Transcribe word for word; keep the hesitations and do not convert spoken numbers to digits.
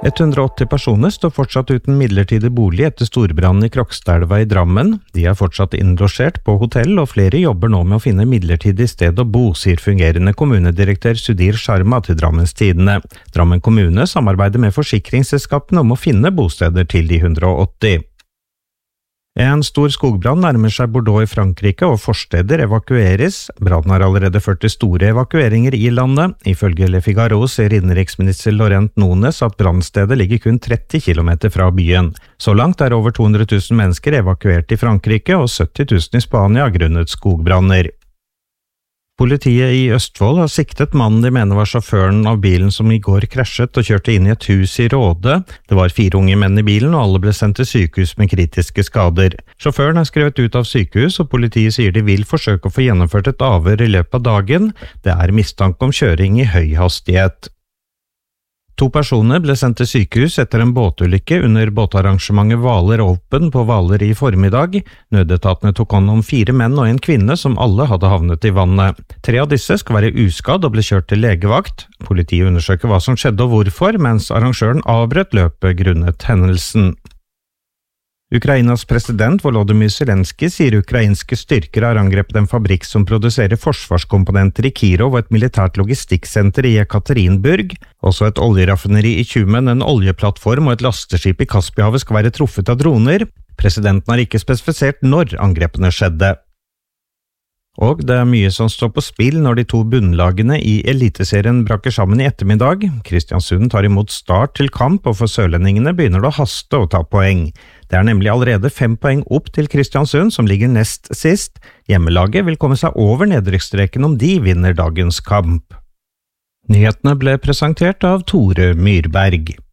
hundre og åtti personer står fortsatt uten midlertidig bolig etter storbrannen i Krokstadelva i Drammen. De er fortsatt innlosjert på hotell, og flere jobber nå med å finne midlertidig sted å bo, sier fungerende kommunedirektør Sudhir Sharma til Drammens Tidende. Drammen kommune samarbeider med forsikringsselskapene om å finne bosteder til de hundre og åtti. En stor skogbrann nærmer seg Bordeaux i Frankrike, og forsteder evakueres. Brannen har allerede ført til store evakueringer i landet. Ifølge Le Figaro sier innenriksminister Laurent Nunez at brannstedet ligger kun tretti kilometer fra byen. Så langt er over to hundre tusen mennesker evakuert i Frankrike, og sytti tusen i Spania grunnet skogbranner. Politiet i Østfold har siktet mannen de mener var sjåføren av bilen som i går krasjet og kjørte inn i et hus i Råde. Det var fire unge menn i bilen, og alle ble sendt til sykehus med kritiske skader. Sjåføren er skrevet ut av sykehus, og politiet sier de vil forsøke å få gjennomført et avhør i løpet av dagen. Det er mistanke om kjøring i høy hastighet. To personer ble sendt til sykehus etter en båtulykke under båtarrangementet Hvaler Open på Hvaler i formiddag. Nødetatene tok hånd om fire menn og en kvinne som alle hadde havnet i vannet. Tre av disse skal være uskadd og ble kjørt til legevakt. Politiet undersøker hva som skjedde og hvorfor, mens arrangøren avbrøt løpet grunnet hendelsen. Ukrainas president Volodymyr Zelensky sier ukrainske styrker har angrepet en fabrikk som produserer forsvarskomponenter i Kirov og et militært logistikksenter i Ekaterinburg. Også et oljeraffineri i Tjumen, en oljeplattform og et lasteskip i Kaspihavet skal være truffet av droner. Presidenten har ikke spesifisert når angrepene skjedde. Og det er mye som står på spill når de to bunnlagene i Eliteserien braker sammen i ettermiddag. Kristiansund tar imot Start til kamp, og for sørlendingene begynner det å haste å ta poeng. Det er nemlig allerede fem poeng opp til Kristiansund, som ligger nest sist. Hjemmelaget vil komme seg over nedrykksstreken om de vinner dagens kamp. Nyhetene ble presentert av Tore Myrberg.